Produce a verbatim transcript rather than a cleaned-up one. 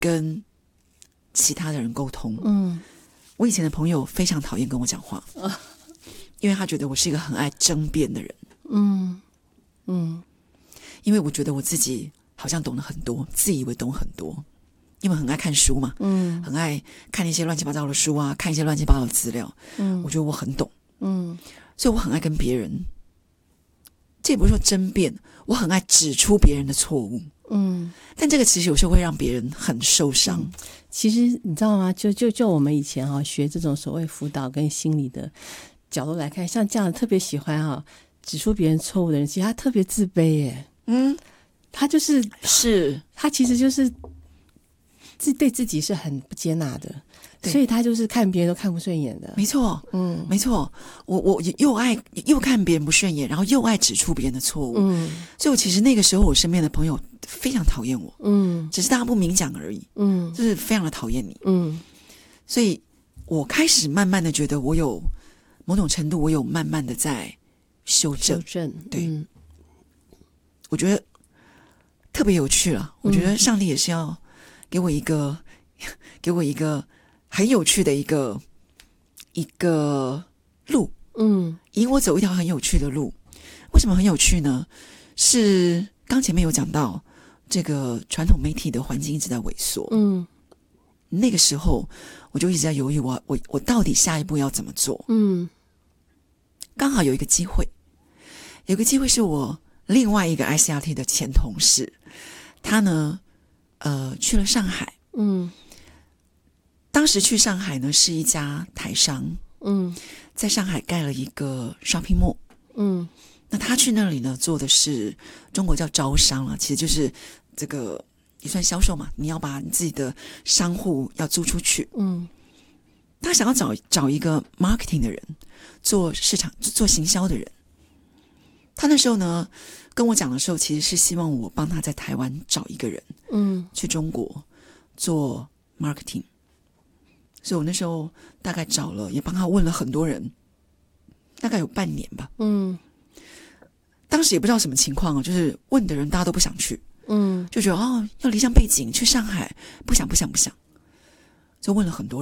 跟其他的人沟通。 嗯， 我以前的朋友非常讨厌跟我讲话， 啊因为他觉得我是一个很爱争辩的人。 嗯嗯， 因为我觉得我自己好像懂得很多，自以为懂很多，因为很爱看书嘛， 嗯， 很爱看一些乱七八糟的书啊，看一些乱七八糟的资料， 嗯， 我觉得我很懂， 嗯， 所以我很爱跟别人，这也不是说争辩，我很爱指出别人的错误， 嗯， 但这个其实有时候会让别人很受伤。 嗯其实你知道吗？就就就我们以前哈、学这种所谓辅导跟心理的角度来看，像这样特别喜欢哈、指出别人错误的人，其实他特别自卑耶。 嗯， 他就是是， 他其实就是自对自己是很不接纳的， 对所以他就是看别人都看不顺眼的。 没错， 嗯没错，我我又爱又看别人不顺眼，然后又爱指出别人的错误， 嗯所以我其实那个时候我身边的朋友非常讨厌我， 嗯只是大家不明讲而已， 嗯就是非常的讨厌你。 嗯所以我开始慢慢的觉得我有某种程度，我有慢慢的在修正。 修正， 对嗯我觉得特别有趣了。我觉得上帝也是要给我一个，给我一个很有趣的一个一个路， 嗯引我走一条很有趣的路。为什么很有趣呢？是刚前面有讲到，这个传统媒体的环境一直在萎缩。 嗯那个时候我就一直在犹豫我，我我到底下一步要怎么做？ 嗯刚好有一个机会，有个机会是我另外一个 I C R T 的前同事，他呢，呃，去了上海。 嗯当时去上海呢，是一家台商嗯在上海盖了一个 shopping mall。 嗯那他去那里呢，做的是中国叫招商了，其实就是这个也算销售嘛，你要把你自己的商户要租出去。 嗯他想要找找一个 marketing 的人，做市场做行销的人。他那时候呢跟我讲的时候，其实是希望我帮他在台湾找一个人嗯去中国做 marketing。所以我那时候大概找了，也帮他问了很多人，大概有半年吧。 嗯当时也不知道什么情况啊，就是问的人大家都不想去， 嗯就觉得哦要离乡背景去上海，不想不想不想，就问了很多人。